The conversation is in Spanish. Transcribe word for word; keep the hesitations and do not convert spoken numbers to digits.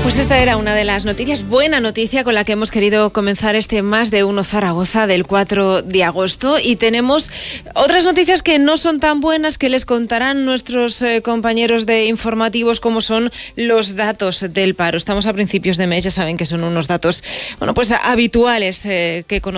Pues esta era una de las noticias, buena noticia con la que hemos querido comenzar este Más de Uno Zaragoza del cuatro de agosto, y tenemos otras noticias que no son tan buenas, que les contarán nuestros eh, compañeros de informativos, como son los datos del paro. Estamos a principios de mes, ya saben que son unos datos, bueno, pues habituales eh, que conocemos.